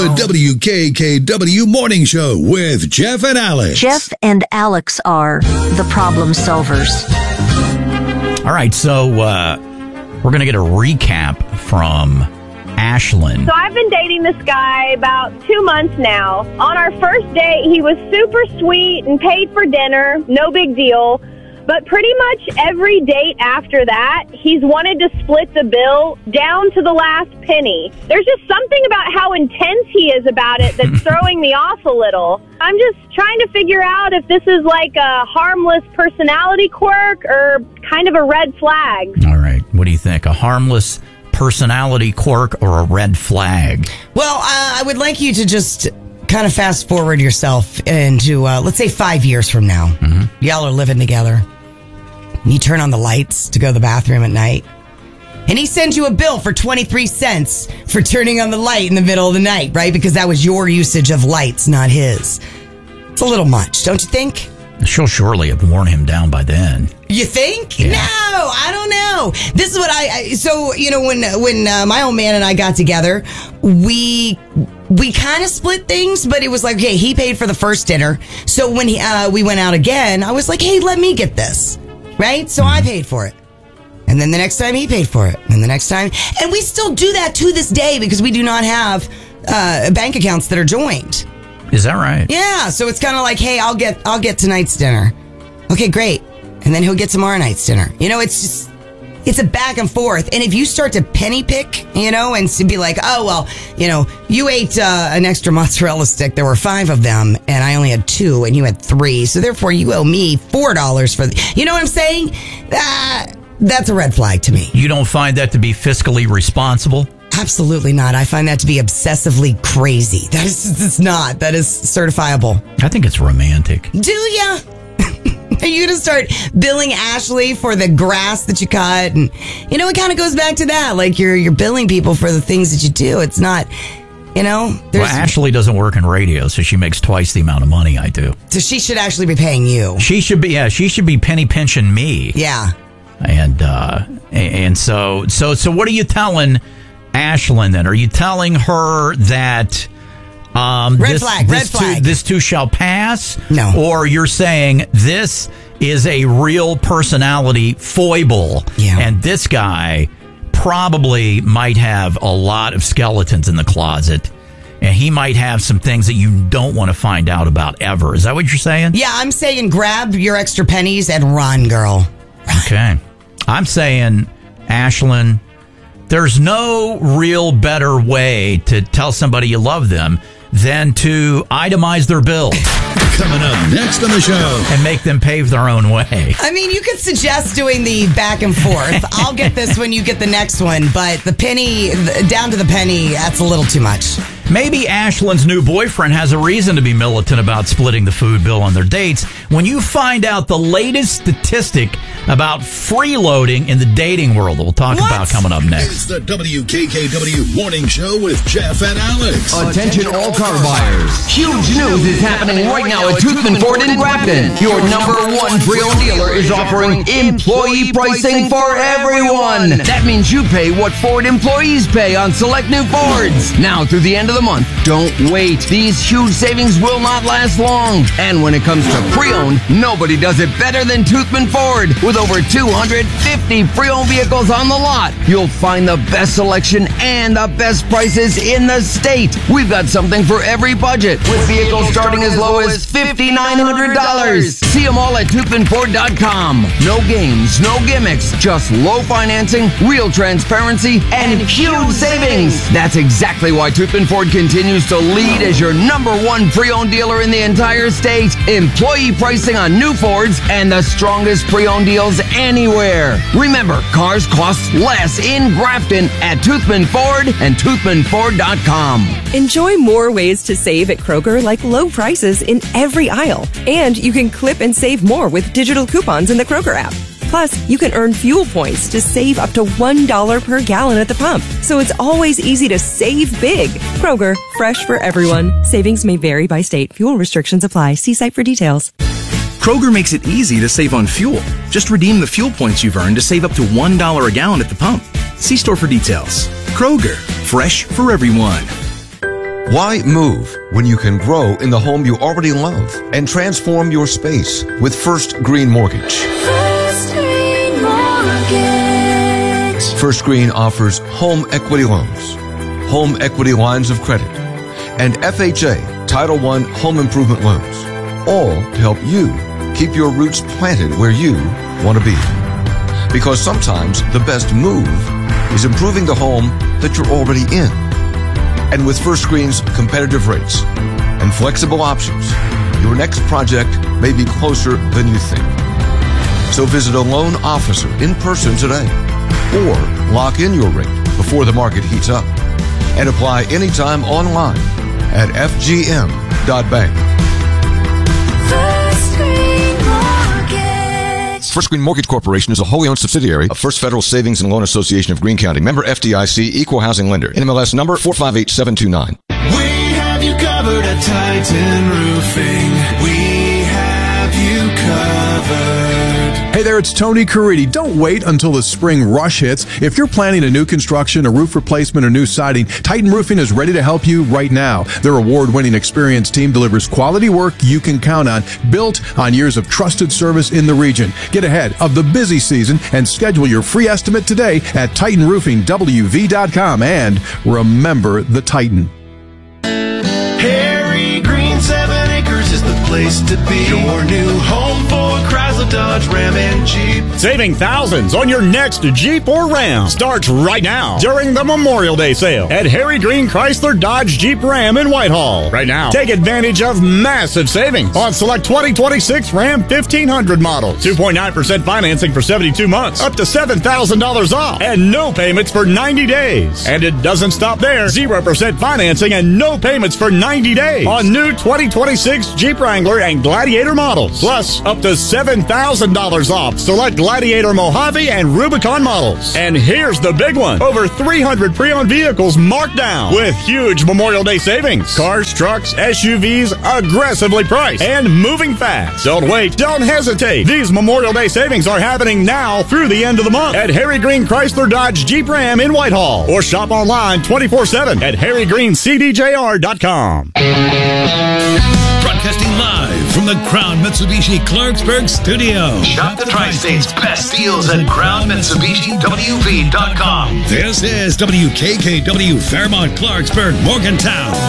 The WKKW Morning Show with Jeff and Alex. Jeff and Alex are the problem solvers. All right, so we're going to get a recap from Ashlyn. So I've been dating this guy about 2 months now. On our first date, he was super sweet and paid for dinner. No big deal. But pretty much every date after that, he's wanted to split the bill down to the last penny. There's just something about how intense he is about it that's throwing me off a little. I'm just trying to figure out if this is like a harmless personality quirk or kind of a red flag. All right, what do you think? A harmless personality quirk or a red flag? Well, I would like you to just kind of fast forward yourself into, let's say 5 years from now. Mm-hmm. Y'all are living together. You turn on the lights to go to the bathroom at night. And he sends you a bill for 23 cents for turning on the light in the middle of the night, right? Because that was your usage of lights, not his. It's a little much, don't you think? She'll surely have worn him down by then. You think? Yeah. No, I don't know. This is what so, you know, when my old man and I got together, we kind of split things, but it was like, okay, he paid for the first dinner. So when we went out again, I was like, hey, let me get this. Right? So I paid for it. And then the next time he paid for it. And the next time. And we still do that to this day because we do not have bank accounts that are joined. Is that right? Yeah. So it's kind of like, hey, I'll get tonight's dinner. Okay, great. And then he'll get tomorrow night's dinner. You know, it's a back and forth. And if you start to penny pick, you know, and be like, oh, well, you know, you ate an extra mozzarella stick. There were 5 of them and I only had 2 and you had 3. So therefore you owe me $4 for you know what I'm saying? That's a red flag to me. You don't find that to be fiscally responsible? Absolutely not. I find that to be obsessively crazy. That is not. That is certifiable. I think it's romantic. Do ya? Are you going to start billing Ashley for the grass that you cut? And, you know, it kind of goes back to that. Like, you're billing people for the things that you do. It's not, you know. Well, Ashley doesn't work in radio, so she makes twice the amount of money I do. So she should actually be paying you. She should be penny pinching me. Yeah. And so what are you telling Ashlyn then? Are you telling her that red flag. This too shall pass? No. Or you're saying this is a real personality foible, and this guy probably might have a lot of skeletons in the closet, and he might have some things that you don't want to find out about ever. Is that what you're saying? Yeah, I'm saying grab your extra pennies and run, girl. Run. Okay. I'm saying, Ashlyn, there's no real better way to tell somebody you love them than to itemize their bill. Coming up next on the show. And make them pave their own way. I mean, you could suggest doing the back and forth. I'll get this when you get the next one, but the penny, down to the penny, that's a little too much. Maybe Ashlyn's new boyfriend has a reason to be militant about splitting the food bill on their dates. When you find out the latest statistic about freeloading in the dating world that we'll talk about coming up next. It's the WKKW Morning Show with Jeff and Alex. Attention all car buyers. Huge news is happening right now at Toothman Ford in Grafton. Your #1 pre-owned dealer is offering employee pricing for everyone. That means you pay what Ford employees pay on select new Fords. Now through the end of the month, don't wait. These huge savings will not last long. And when it comes to pre-owned, nobody does it better than Toothman Ford. With over 250 pre-owned vehicles on the lot, you'll find the best selection and the best prices in the state. We've got something for every budget, with vehicles starting as low as $5,900. See them all at ToothmanFord.com. No games, no gimmicks, just low financing, real transparency, and huge savings. That's exactly why Toothman Ford continues to lead as your #1 pre-owned dealer in the entire state. Employee pricing on new Fords and the strongest pre-owned deals anywhere. Remember, cars cost less in Grafton at Toothman Ford and ToothmanFord.com. Enjoy more ways to save at Kroger, like low prices in every aisle. And you can clip and save more with digital coupons in the Kroger app. Plus, you can earn fuel points to save up to $1 per gallon at the pump. So it's always easy to save big. Kroger, fresh for everyone. Savings may vary by state. Fuel restrictions apply. See site for details. Kroger makes it easy to save on fuel. Just redeem the fuel points you've earned to save up to $1 a gallon at the pump. See store for details. Kroger, fresh for everyone. Why move when you can grow in the home you already love and transform your space with First Green Mortgage? First Green Mortgage. First Green offers home equity loans, home equity lines of credit, and FHA Title I home improvement loans, all to help you keep your roots planted where you want to be. Because sometimes the best move is improving the home that you're already in. And with First Green's competitive rates and flexible options, your next project may be closer than you think. So visit a loan officer in person today or lock in your rate before the market heats up and apply anytime online at fgm.bank. First Green Mortgage. First Green Mortgage Corporation is a wholly owned subsidiary of First Federal Savings and Loan Association of Greene County. Member FDIC, Equal Housing Lender. NMLS number 458729. We have you covered at Titan Roofing. We have you covered. Hey there, it's Tony Caridi. Don't wait until the spring rush hits. If you're planning a new construction, a roof replacement, or new siding, Titan Roofing is ready to help you right now. Their award-winning experienced team delivers quality work you can count on, built on years of trusted service in the region. Get ahead of the busy season and schedule your free estimate today at TitanRoofingWV.com. And remember the Titan. Harry Green 7 Acres is the place to be. Your new home for Chrysler, Dodge, Ram, and Jeep. Saving thousands on your next Jeep or Ram starts right now during the Memorial Day sale at Harry Green Chrysler, Dodge, Jeep, Ram in Whitehall. Right now, take advantage of massive savings on select 2026 Ram 1500 models. 2.9% financing for 72 months, up to $7,000 off, and no payments for 90 days. And it doesn't stop there. 0% financing and no payments for 90 days on new 2026 Jeep Wrangler and Gladiator models. Plus, up to $7,000 off select Gladiator Mojave and Rubicon models. And here's the big one. Over 300 pre-owned vehicles marked down with huge Memorial Day savings. Cars, trucks, SUVs, aggressively priced and moving fast. Don't wait. Don't hesitate. These Memorial Day savings are happening now through the end of the month at Harry Green Chrysler, Dodge, Jeep, Ram in Whitehall. Or shop online 24/7 at harrygreencdjr.com. Broadcasting live from the Crown Mitsubishi Clarksburg studio. Shop the Tri-State's best deals at CrownMitsubishiWV.com. This is WKKW Fairmont, Clarksburg, Morgantown.